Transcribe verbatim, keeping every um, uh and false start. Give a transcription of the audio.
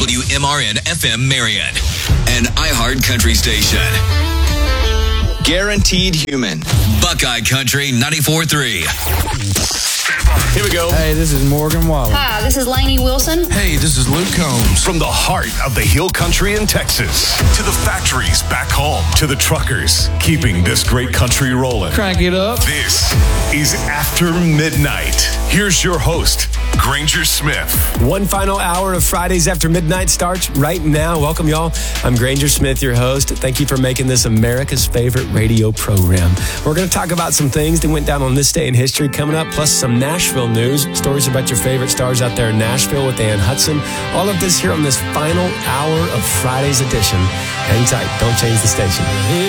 W M R N F M Marion, an iHeart Country station. Guaranteed Human. Buckeye Country ninety-four point three. Here we go. Hey, this is Morgan Wallen. Hi, this is Lainey Wilson. Hey, this is Luke Combs. From the heart of the Hill Country in Texas to the factories back home to the truckers keeping this great country rolling. Crank it up. This is After Midnight. Here's your host, Granger Smith. One final hour of Fridays After Midnight starts right now. Welcome, y'all. I'm Granger Smith, your host. Thank you for making this America's favorite radio program. We're going to talk about some things that went down on this day in history coming up, plus some Nashville news, stories about your favorite stars out there in Nashville with Ann Hudson. All of this here on this final hour of Friday's edition. Hang tight. Don't change the station.